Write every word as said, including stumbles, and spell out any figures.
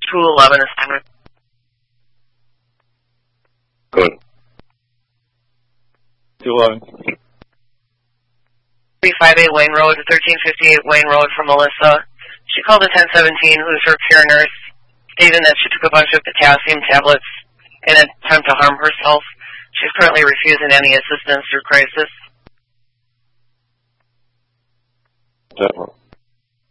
two eleven assignment. Good. two eleven. three fifty-eight Wayne Road, thirteen fifty-eight Wayne Road for Melissa. She called a ten seventeen, who's her peer nurse, stating that she took a bunch of potassium tablets in an attempt to harm herself. She's currently refusing any assistance through crisis. Definitely.